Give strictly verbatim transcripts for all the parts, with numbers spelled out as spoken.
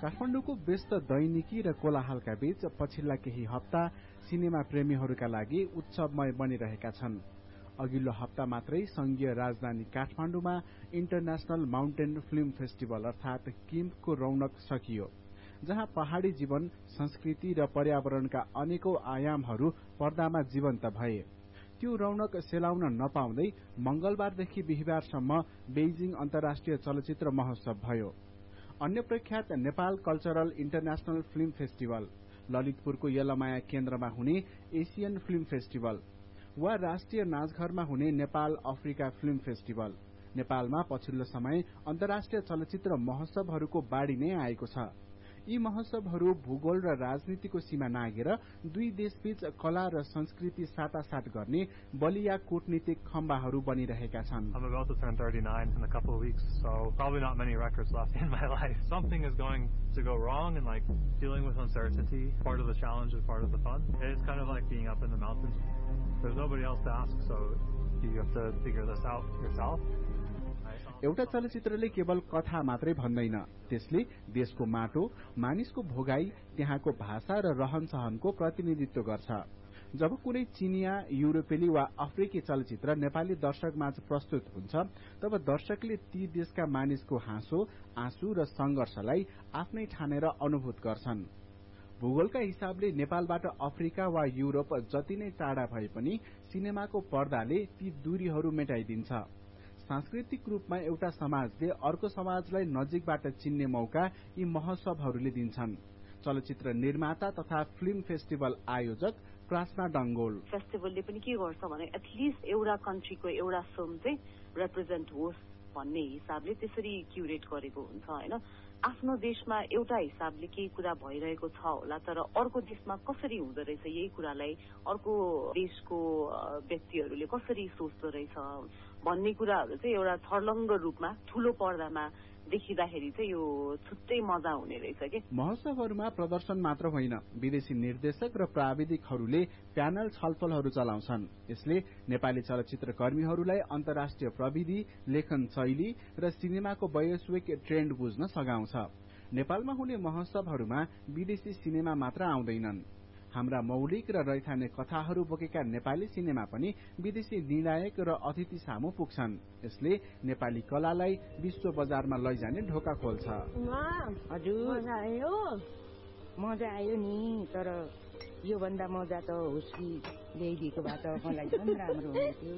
काठमाडौँको व्यस्त दैनिकी र कोलाहलका बीच पछिल्ला केही हप्ता सिनेमा प्रेमीहरूका लागि उत्सवमय बनिरहेका छन्। अघिल्लो हप्ता मात्रै संघीय राजधानी काठमाडौँमा इन्टरनेशनल माउन्टेन फिल्म फेस्टिभल अर्थात किम्फको रौनक सकियो, जहाँ पहाड़ी जीवन, संस्कृति र पर्यावरणका अनेकौं आयामहरू पर्दामा जीवन्त भए। त्यो रौनक सेलाउन नपाउँदै मंगलबारदेखि बिहिबारसम्म बेइजिङ अन्तर्राष्ट्रिय चलचित्र महोत्सव भयो। अन्य प्रख्यात Nepal cultural international film festival, ललितपुरको Yalamaya केन्द्रमा हुने एशियन फिल्म फेस्टिभल वा राष्ट्रिय नाचघरमा हुने नेपाल अफ्रिका फिल्म फेस्टिभल। नेपालमा पछिल्लो समय अन्तर्राष्ट्रिय चलचित्र महोत्सवहरूको बाढ़ी नै आएको छ। यी महोत्सवहरू भूगोल र राजनीतिको सीमा नागेर दुई देशबीच कला र संस्कृति साटासाट गर्ने बलिया कूटनीतिक खम्बाहरू बनिरहेका छन्। I'm about to turn thirty-nine in a couple of weeks, so probably not many records left in my life. Something is going to go wrong, and like dealing with uncertainty, part of the challenge is part of the fun. It's kind of like being up in the mountains. There's nobody else to ask, so you have to figure this out yourself. एउटा चलचित्रले केवल कथा मात्रै भन्दैन, त्यसले देशको माटो, मानिसको भोगाई, त्यहाँको भाषा र रहनसहनको प्रतिनिधित्व गर्छ। जब कुनै चिनिया, युरोपेली वा अफ्रिकी चलचित्र नेपाली दर्शकमाझ प्रस्तुत हुन्छ, तब दर्शकले ती देशका मानिसको हाँसो, आँसु र संघर्षलाई आफ्नै ठानेर अनुभूत गर्छन्। भूगोलका हिसाबले नेपालबाट अफ्रिका वा युरोप जति नै टाढा भए पनि सिनेमाको पर्दाले ती दूरीहरू मेटाइदिन्छ। सांस्कृतिक रूपमा एउटा समाजले अर्को समाजलाई नजिकबाट चिन्ने मौका यी महोत्सवहरूले दिन्छन्। चलचित्र निर्माता तथा फिल्म फेस्टिभल आयोजक प्रार्थना डंगोल, फेस्टिभलले पनि के गर्छ भने एटलिस्ट एउटा कन्ट्रीको एउटा फिल्म चाहिँ रिप्रेजेन्ट होस् भन्ने हिसाबले त्यसरी क्युरेट गरेको हुन्छ हैन। आफ्नो देशमा एउटा हिसाबले केही कुरा भइरहेको छ होला, तर अर्को देशमा कसरी हुँदो रहेछ यही कुरालाई अर्को देशको व्यक्तिहरूले कसरी सोच्दो रहेछ भन्ने कुराहरू चाहिँ एउटा छर्लङ्ग रूपमा ठूलो पर्दामा देखिँदाखेरि चाहिँ यो छुट्टै मजा हुने रहेछ के। महोत्सवहरूमा प्रदर्शन मात्र होइन, विदेशी निर्देशक र प्राविधिकहरूले प्यानल छलफलहरू चलाउँछन्। यसले नेपाली चलचित्र कर्मीहरूलाई अन्तर्राष्ट्रिय प्रविधि, लेखन शैली र सिनेमाको वैश्विक ट्रेन्ड बुझ्न सघाउँछ। नेपालमा हुने महोत्सवहरूमा विदेशी सिनेमा मात्र आउँदैनन्, हाम्रा मौलिक र रैथाने कथाहरू बोकेका नेपाली सिनेमा पनि विदेशी निर्णायक र अतिथि सामु पुग्छन्। यसले नेपाली कलालाई विश्व बजारमा लैजाने ढोका खोल्छ। हजुर मजा आयो नि, तर यो भन्दा मजा त होस् कि ल्याइदिएको भए त मलाई झन् राम्रो हुन्थ्यो।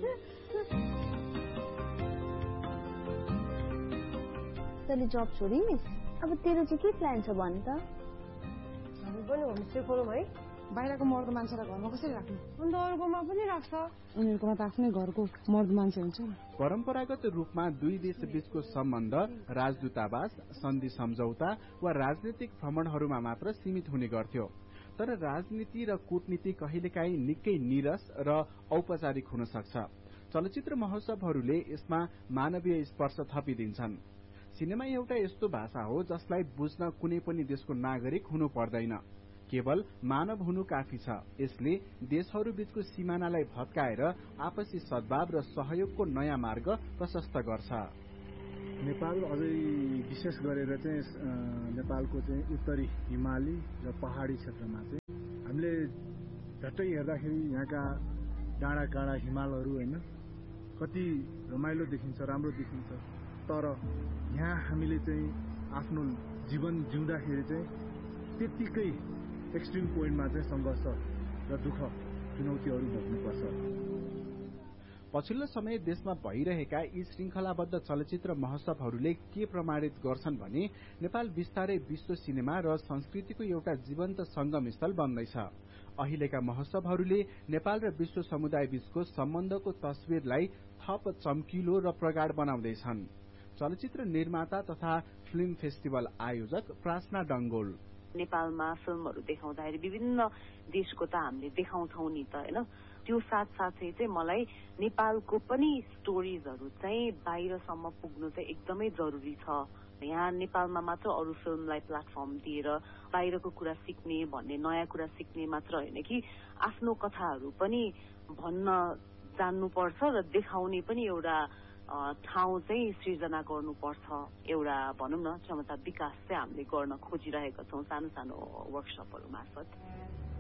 तैँले जब छोडिस्, अब तेरो चाहिँ के प्लान छ भन् त? हामी पनि होमस्टे खोलौँ है। बाहिरको मर्द मान्छेलाई घरमा कसरी राख्नु? अन्त अरूकोमा पनि राख्छ, उनीहरूकोमा त आफ्नै घरको मर्द मान्छे हुन्छ। परम्परागत रूपमा दुई देश बीचको सम्बन्ध राजदूतावास, सन्धि सम्झौता वा राजनीतिक भ्रमणहरूमा मात्र सीमित हुने गर्थ्यो। तर राजनीति र कूटनीति कहिलेकाहीँ निकै नीरस र औपचारिक हुन सक्छ। चलचित्र महोत्सवहरूले यसमा मानवीय स्पर्श थपिदिन्छन्। सिनेमा एउटा यस्तो भाषा हो जसलाई बुझ्न कुनै पनि देशको नागरिक हुनु पर्दैन, केवल मानव हुनु काफी छ। यसले देशहरू बीचको सीमानालाई भत्काएर आपसी सद्भाव र सहयोगको नयाँ मार्ग प्रशस्त गर्छ। नेपाल अझै विशेष गरेर चाहिँ नेपालको चाहिँ उत्तरी हिमाली र पहाडी क्षेत्रमा चाहिँ हामीले झट्टै हेर्दाखेरि यहाँका डाँडा काँडा हिमालहरू होइन कति रमाइलो देखिन्छ, राम्रो देखिन्छ। तर यहाँ हामीले चाहिँ आफ्नो जीवन जिउँदाखेरि चाहिँ त्यतिकै एक्सट्रिम पोइन्टमा चाहिँ संघर्ष र दुःख चुनौतीहरू भोग्नुपर्छ। पछिल्लो समय देशमा भइरहेका यी श्रृंखलाबद्ध चलचित्र महोत्सवहरूले के प्रमाणित गर्छन् भने नेपाल बिस्तारै विश्व सिनेमा र संस्कृतिको एउटा जीवन्त संगम स्थल बन्दैछ। अहिलेका महोत्सवहरूले नेपाल र विश्व समुदाय बीचको सम्बन्धको तस्विरलाई थप चम्किलो र प्रगाढ़ बनाउँदैछन्। चलचित्र निर्माता तथा फिल्म फेस्टिभल आयोजक प्रार्थना डंगोल, नेपालमा फिल्महरू देखाउँदाखेरि विभिन्न देशको त हामीले देखाउँछौं नि त हैन, त्यो साथसाथै चाहिँ मलाई नेपालको पनि स्टोरीजहरू चाहिँ बाहिरसम्म पुग्नु चाहिँ एकदमै जरुरी छ। यहाँ नेपालमा मात्र अरू फिल्मलाई प्लेटफर्म दिएर बाहिरको कुरा सिक्ने भन्ने, नयाँ कुरा सिक्ने मात्र होइन कि आफ्नो कथाहरू पनि भन्न जान्नुपर्छ र देखाउने पनि एउटा ठाउँ चाहिँ सृजना गर्नुपर्छ, एउटा भनौँ न क्षमता विकास चाहिँ हामीले गर्न खोजिरहेका छौँ सानो सानो वर्कसपहरू मार्फत।